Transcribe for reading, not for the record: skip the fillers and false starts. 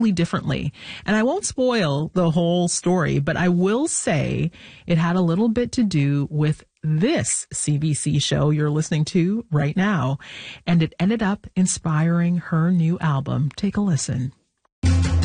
differently. And I won't spoil the whole story, but I will say it had a little bit to do with this CBC show you're listening to right now. And it ended up inspiring her new album. Take a listen.